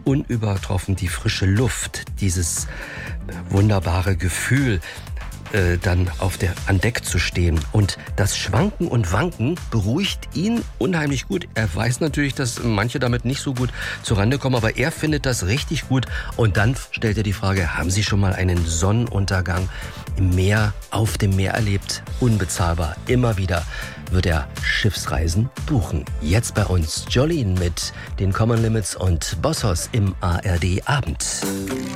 unübertroffen die frische Luft, dieses wunderbare Gefühl, dann an Deck zu stehen. Und das Schwanken und Wanken beruhigt ihn unheimlich gut. Er weiß natürlich, dass manche damit nicht so gut zurande kommen, aber er findet das richtig gut. Und dann stellt er die Frage, haben Sie schon mal einen Sonnenuntergang im Meer, auf dem Meer erlebt? Unbezahlbar. Immer wieder wird er Schiffsreisen buchen. Jetzt bei uns Jolene mit den Common Limits und Bossos im ARD Abend.